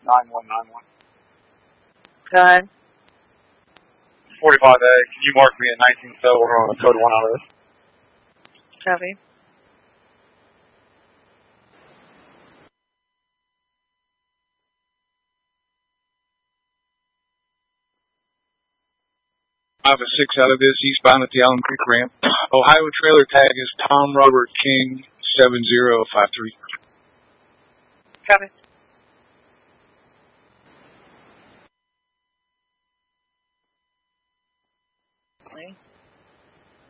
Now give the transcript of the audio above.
9191. Go ahead. 45A, can you mark me at 19 cell? We're on code 1 out of this. Copy. I have a 6 out of this, eastbound at the Allen Creek ramp. Ohio trailer tag is Tom Robert King 7053. Copy.